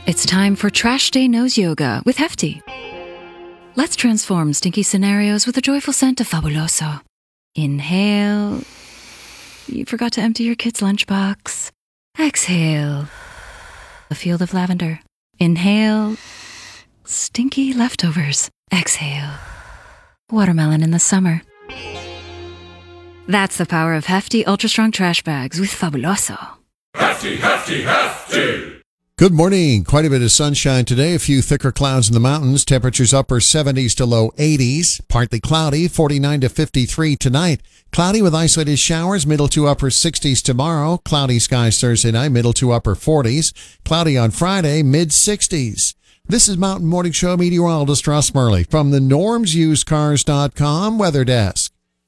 It's time for Trash Day Nose Yoga with Hefty. Let's transform stinky scenarios with the joyful scent of Fabuloso. Inhale. You forgot to empty your kid's lunchbox. Exhale. A field of lavender. Inhale. Stinky leftovers. Exhale. Watermelon in the summer. That's the power of Hefty Ultra Strong Trash Bags with Fabuloso. Hefty, hefty, hefty! Good morning. Quite a bit of sunshine today. A few thicker clouds in the mountains. Temperatures upper 70s to low 80s. Partly cloudy, 49 to 53 tonight. Cloudy with isolated showers, middle to upper 60s tomorrow. Cloudy skies Thursday night, middle to upper 40s. Cloudy on Friday, mid 60s. This is Mountain Morning Show meteorologist Russ Murley from the normsusedcars.com weather desk.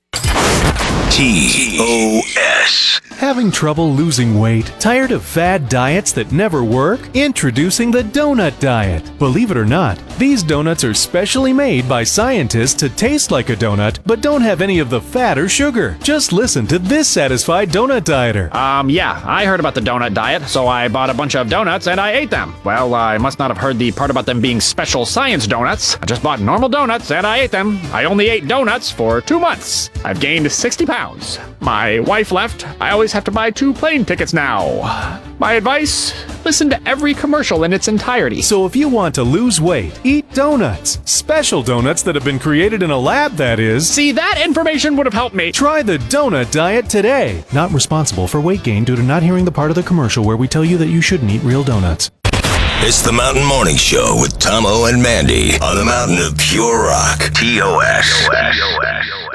TOS. Having trouble losing weight? Tired of fad diets that never work? Introducing the donut diet. Believe it or not, these donuts are specially made by scientists to taste like a donut, but don't have any of the fat or sugar. Just listen to this satisfied donut dieter. Yeah, I heard about the donut diet, so I bought a bunch of donuts and I ate them. Well, I must not have heard the part about them being special science donuts. I just bought normal donuts and I ate them. I only ate donuts for 2 months. I've gained 60 pounds. My wife left. I always have to buy 2 plane tickets now. My advice? Listen to every commercial in its entirety. So if you want to lose weight, eat donuts. Special donuts that have been created in a lab, that is. See, that information would have helped me. Try the donut diet today. Not responsible for weight gain due to not hearing the part of the commercial where we tell you that you shouldn't eat real donuts. It's the Mountain Morning Show with Tomo and Mandy on the mountain of pure rock. TOS.